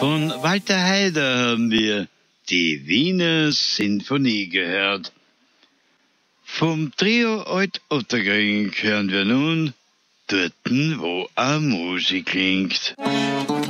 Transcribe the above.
Von Walter Haider haben wir die Wiener Sinfonie gehört. Vom Trio Alt-Otterkring hören wir nun Dorten, wo a Musik klingt.